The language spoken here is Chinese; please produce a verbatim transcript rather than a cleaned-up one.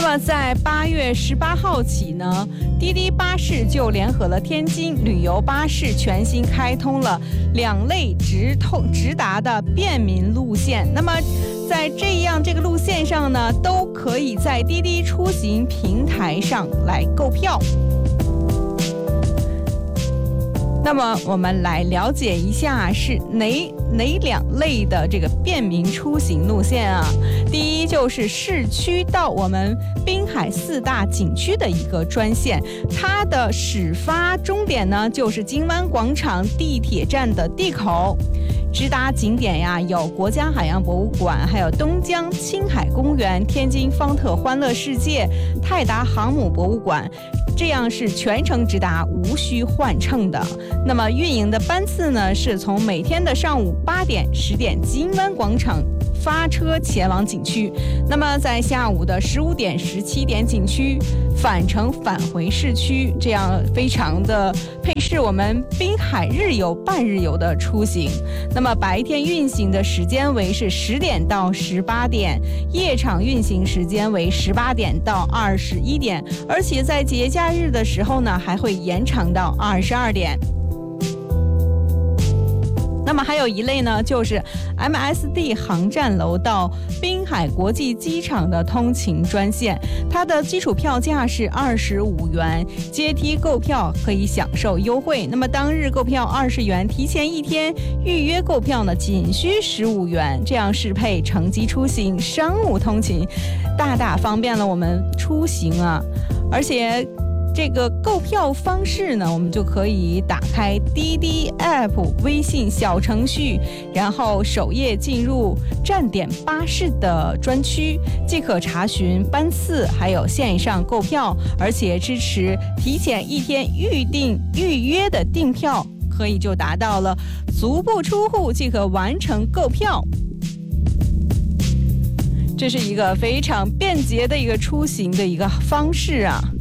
么在八月十八号起呢，滴滴巴士就联合了天津旅游巴士，全新开通了两类直通直达的便民路线。那么在这样这个路线上呢，都可以在滴滴出行平台上来购票。那么我们来了解一下是哪哪两类的这个便民出行路线啊？第一就是市区到我们滨海四大景区的一个专线，它的始发终点呢就是金湾广场地铁站的地口。直达景点呀，有国家海洋博物馆，还有东江青海公园、天津方特欢乐世界、泰达航母博物馆，这样是全程直达，无需换乘的。那么运营的班次呢，是从每天的上午八点、十点金湾广场发车前往景区，那么在下午的十五点、十七点景区返程返回市区，这样非常的配适我们滨海日游、半日游的出行。那么白天运行的时间为是十点到十八点，夜场运行时间为十八点到二十一点，而且在节假日的时候呢，还会延长到二十二点。那么还有一类呢，就是 M S D 航站楼到滨海国际机场的通勤专线，它的基础票价是二十五元，阶梯购票可以享受优惠。那么当日购票二十元，提前一天预约购票呢，仅需十五元，这样适配乘机出行、商务通勤，大大方便了我们出行啊！而且这个购票方式呢，我们就可以打开滴滴 App 微信小程序，然后首页进入站点巴士的专区，即可查询班次，还有线上购票，而且支持提前一天预定预约的订票，可以就达到了足不出户即可完成购票。这是一个非常便捷的一个出行的一个方式啊。